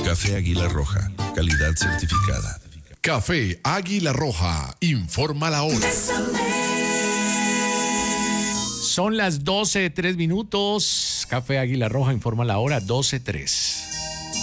Café Águila Roja, calidad certificada. Café Águila Roja, informa la hora. Son las 12:03. Café Águila Roja informa la hora, 12:03.